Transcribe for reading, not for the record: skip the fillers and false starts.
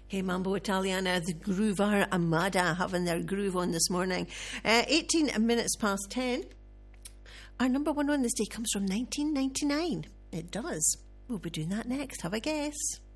Hey, Mambo Italiana, the Groover Amada having their groove on this morning. 18 minutes past 10. Our number one on this day comes from 1999. It does. We'll be doing that next. Have a guess.